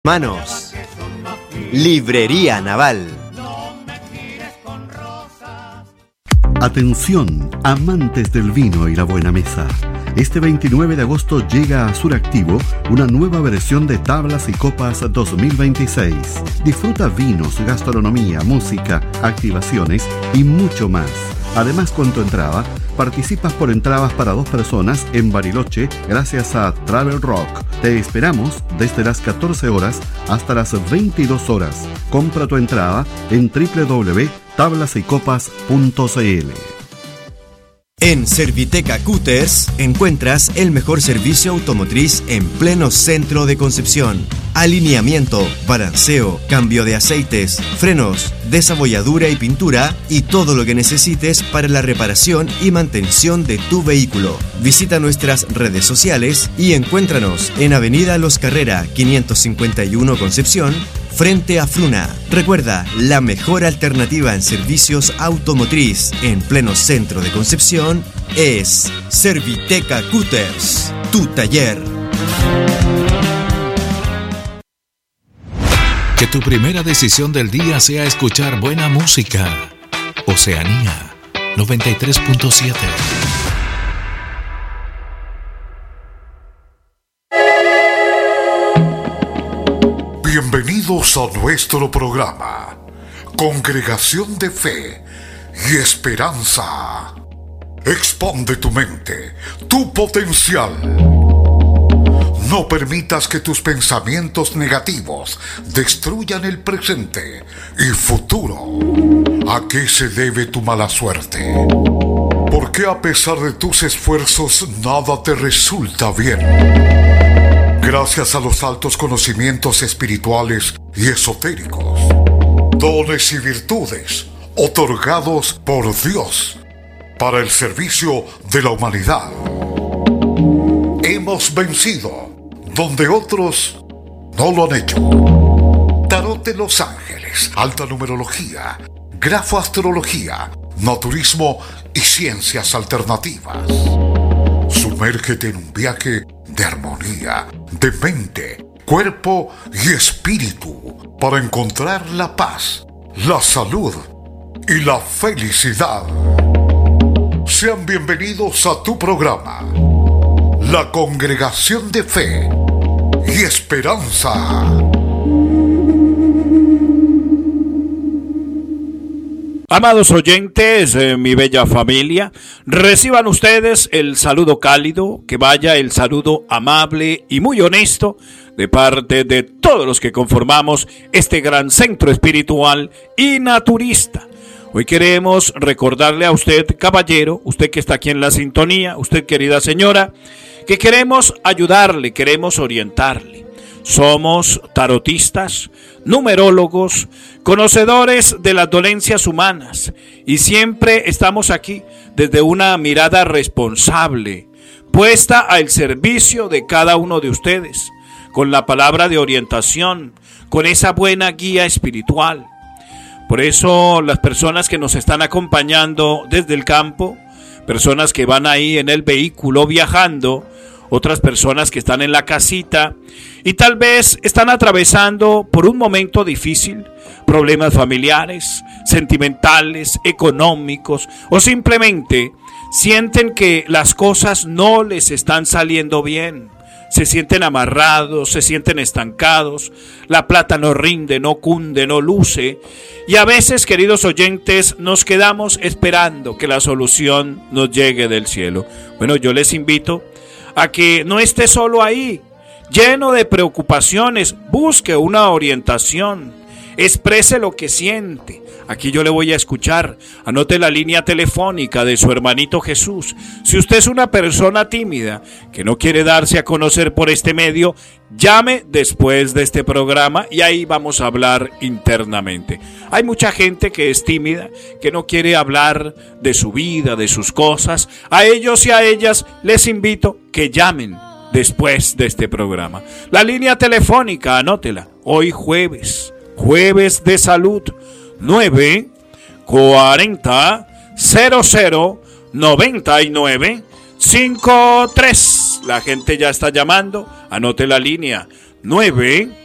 Manos. Librería Naval. Atención, amantes del vino y la buena mesa. Este 29 de agosto llega a Suractivo una nueva versión de Tablas y Copas 2026. Disfruta vinos, gastronomía, música, activaciones y mucho más. Además, con tu entrada, participas por entradas para 2 personas en Bariloche gracias a Travel Rock. Te esperamos desde las 14 horas hasta las 22 horas. Compra tu entrada en www.tablasycopas.cl. En Serviteca Cutters encuentras el mejor servicio automotriz en pleno centro de Concepción. Alineamiento, balanceo, cambio de aceites, frenos, desabolladura y pintura y todo lo que necesites para la reparación y mantención de tu vehículo. Visita nuestras redes sociales y encuéntranos en Avenida Los Carrera 551 Concepción, frente a Fruna. Recuerda, la mejor alternativa en servicios automotriz en pleno centro de Concepción es Serviteca Cutters, tu taller. Que tu primera decisión del día sea escuchar buena música. Oceanía 93.7. Bienvenidos a nuestro programa, Congregación de Fe y Esperanza. Expande tu mente, tu potencial. No permitas que tus pensamientos negativos destruyan el presente y futuro. ¿A qué se debe tu mala suerte? ¿Por qué a pesar de tus esfuerzos nada te resulta bien? Gracias a los altos conocimientos espirituales y esotéricos, dones y virtudes otorgados por Dios para el servicio de la humanidad, hemos vencido donde otros no lo han hecho. Tarot de los Ángeles, alta numerología, grafoastrología, naturismo y ciencias alternativas. Sumérgete en un viaje de armonía, de mente, cuerpo y espíritu para encontrar la paz, la salud y la felicidad. Sean bienvenidos a tu programa, la Congregación de Fe y Esperanza. Amados oyentes, mi bella familia, reciban ustedes el saludo cálido, que vaya el saludo amable y muy honesto de parte de todos los que conformamos este gran centro espiritual y naturista. Hoy queremos recordarle a usted, caballero, usted que está aquí en la sintonía, usted querida señora, que queremos ayudarle, queremos orientarle. Somos tarotistas, numerólogos, conocedores de las dolencias humanas y siempre estamos aquí desde una mirada responsable, puesta al servicio de cada uno de ustedes, con la palabra de orientación, con esa buena guía espiritual. Por eso las personas que nos están acompañando desde el campo, personas que van ahí en el vehículo viajando, otras personas que están en la casita y tal vez están atravesando por un momento difícil, problemas familiares, sentimentales, económicos o simplemente sienten que las cosas no les están saliendo bien. Se sienten amarrados, se sienten estancados, la plata no rinde, no cunde, no luce. Y a veces, queridos oyentes, nos quedamos esperando que la solución nos llegue del cielo. Bueno, yo les invito a que no esté solo ahí, lleno de preocupaciones, busque una orientación, exprese lo que siente. Aquí yo le voy a escuchar. Anote la línea telefónica de su hermanito Jesús. Si usted es una persona tímida que no quiere darse a conocer por este medio, llame después de este programa y ahí vamos a hablar internamente. Hay mucha gente que es tímida, que no quiere hablar de su vida, de sus cosas. A ellos y a ellas les invito que llamen después de este programa. La línea telefónica, anótela. Hoy jueves de salud, 940-00-99-53. La gente ya está llamando. Anote la línea 940-00-99-53.